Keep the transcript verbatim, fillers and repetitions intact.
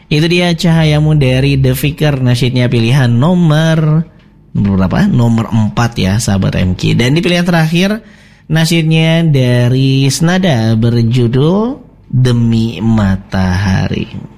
Itu dia Cahayamu dari The Vicar, nasyidnya pilihan nomor nomor berapa? Nomor empat ya sahabat M K. Dan di pilihan terakhir nasyidnya dari Senada berjudul Demi Matahari.